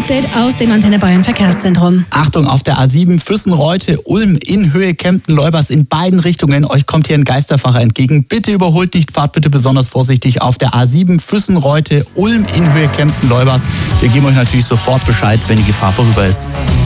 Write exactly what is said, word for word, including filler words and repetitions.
Update aus dem Antenne Bayern Verkehrszentrum. Achtung, auf der A sieben Füssen-Reute, Ulm in Höhe Kempten-Leubers in beiden Richtungen. Euch kommt hier ein Geisterfahrer entgegen. Bitte überholt nicht, fahrt bitte besonders vorsichtig auf der A sieben Füssen-Reute, Ulm in Höhe Kempten-Leubers. Wir geben euch natürlich sofort Bescheid, wenn die Gefahr vorüber ist.